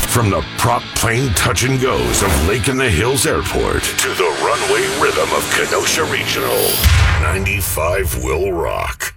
From the prop plane touch and goes of Lake in the Hills Airport to the runway rhythm of Kenosha Regional, 95 will rock.